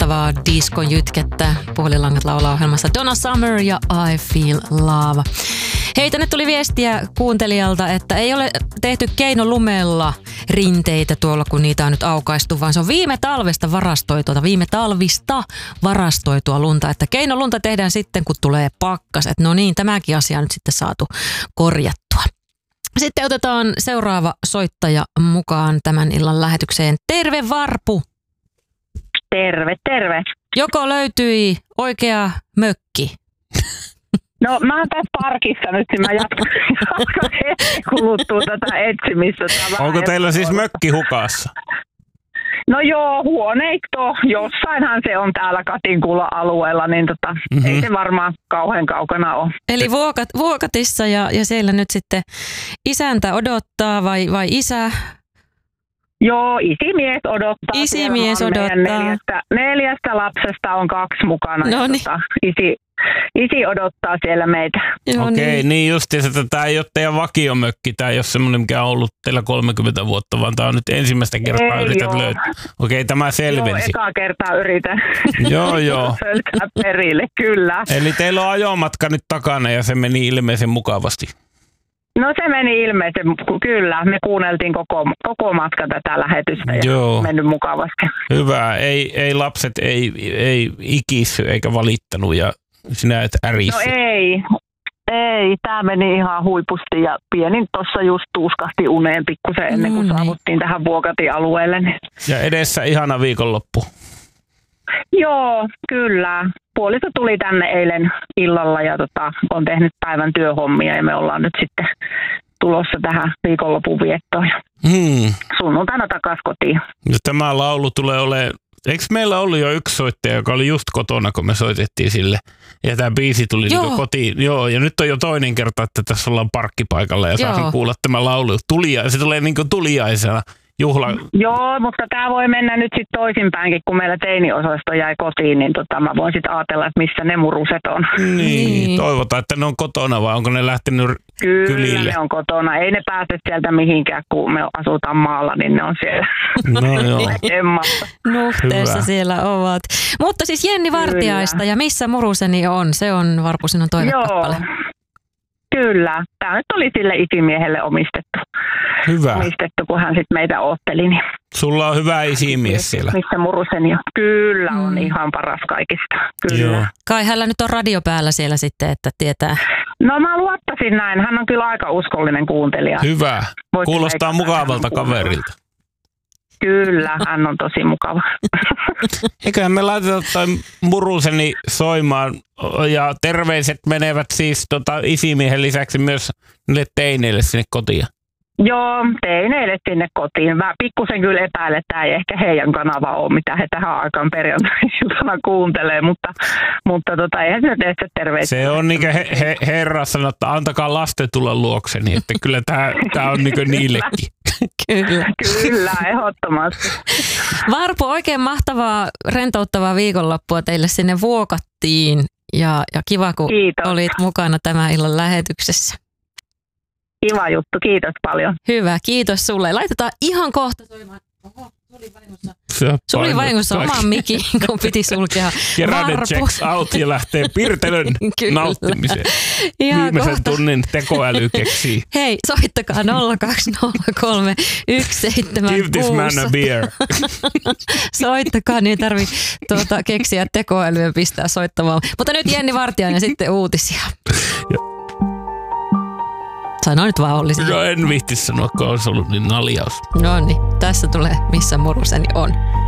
mahtavaa diskon jytkettä. Puhelinlangat laulaa ohjelmassa Donna Summer ja I Feel Love. Hei, tänne tuli viestiä kuuntelijalta, että ei ole tehty keinolumella rinteitä tuolla, kun niitä on nyt aukaistu, vaan se on viime talvista varastoitua lunta. Että keinolunta tehdään sitten, kun tulee pakkaset. No niin, tämäkin asia on nyt sitten saatu korjattua. Sitten otetaan seuraava soittaja mukaan tämän illan lähetykseen. Terve Varpu! Terve, terve. Joko löytyi oikea mökki? No mä oon tässä parkissa nyt, niin mä jatkan hetki kuluttua tätä etsimistä. Onko teillä siis mökki hukassa? No joo, huoneisto. Jossainhan se on täällä Katinkulan alueella, niin ei se varmaan kauhean kaukana ole. Eli Vuokatissa ja siellä nyt sitten isäntä odottaa vai isä? Joo, isimies odottaa. Isimies odottaa. Neljästä lapsesta on 2 mukana. No niin. Isi odottaa siellä meitä. Okei, niin justiinsa, että tämä ei ole teidän vakiomökki, tämä ei ole semmoinen, mikä on ollut teillä 30 vuotta, vaan tämä on nyt ensimmäistä kertaa yrität löytää. Okei, tämä selvensi. Joo, ekaa kertaa yritän. Joo. Löytää perille, kyllä. Eli teillä on ajomatka nyt takana ja se meni ilmeisen mukavasti. No se meni ilmeisen, kyllä. Me kuunneltiin koko matka tätä lähetystä ja mennyt mukavasti. Hyvä. Ei lapset ei ikissy eikä valittanut ja sinä et ärissy. No ei. Tämä meni ihan huipusti ja pienin tuossa just tuuskahti uneen pikkusen ennen kuin saavuttiin tähän Vuokatin alueelle. Ja edessä ihana viikonloppu. Joo, kyllä. Puoliso tuli tänne eilen illalla ja on tehnyt päivän työhommia ja me ollaan nyt sitten tulossa tähän viikonlopun viettoon. Sunnuntaina takaisin kotiin. Ja tämä laulu tulee olemaan, eikö meillä ollut jo yksi soittaja, joka oli just kotona, kun me soitettiin sille? Ja tämä biisi tuli niin kotiin. Joo, ja nyt on jo toinen kerta, että tässä ollaan parkkipaikalla ja saasin kuulla tämä laulu. Se tulee niin kuin tuliaisena. Juhla. Joo, mutta tämä voi mennä nyt sitten toisinpäinkin, kun meillä teiniosasto jäi kotiin, niin mä voin sitten ajatella, että missä ne muruset on. Niin, toivotaan, että ne on kotona vai onko ne lähtenyt kylille? Kyllä ne on kotona. Ei ne pääse sieltä mihinkään, kun me asutaan maalla, niin ne on siellä. No joo. Nuhteessa siellä ovat. Mutta siis Jenni Vartiaista ja Missä muruseni on, se on Varpu sinun toivekappale. Joo. Kyllä. Tämä nyt oli sille isimiehelle omistettu. Hyvä. Omistettu, kun hän sitten meitä otteli. Niin sulla on hyvä isimies siellä. Missä muruseni on. Kyllä, on ihan paras kaikista. Kyllä. Joo. Kai hänellä nyt on radio päällä siellä sitten, että tietää. No mä luottaisin näin. Hän on kyllä aika uskollinen kuuntelija. Hyvä. Kuulostaa mukavalta kaverilta. Kyllä, hän on tosi mukava. Eiköhän me laiteta toi muruseni soimaan ja terveiset menevät siis isimiehen lisäksi myös niille teineille sinne kotiin. Joo, teineille sinne kotiin. Mä pikkusen kyllä epäilen, että tämä ei ehkä heidän kanava ole, mitä he tähän aikaan perjantai-iltana kuuntelee, mutta eihän se tee sitä terveisiä. Se on niin kuin herra sanoo, että antakaa lasten tulla luokseni, että kyllä tämä on niin kuin niillekin. Kyllä, ehdottomasti. Varpu, oikein mahtavaa, rentouttavaa viikonloppua teille sinne Vuokattiin ja kiva, kun olit mukana tämän illan lähetyksessä. Kiva juttu, kiitos paljon. Hyvä, kiitos sulle. Laitetaan ihan kohta soimaan. Oho, se oli vahingossa oman mikin, kun piti sulkea. Kerranen checks out ja lähtee pirtelön nauttimiseen. Viimeisen tunnin tekoäly keksii. Hei, soittakaa 0203 176. Give this man a beer. Soittakaa, niin ei tarvitse keksiä tekoälyä pistää soittamaan. Mutta nyt Jenni Vartiainen sitten uutisia. Sano nyt vaan Olli. No en vihti sanoa, kun olisi ollut niin naljaus. No niin, tässä tulee Missä muruseni on.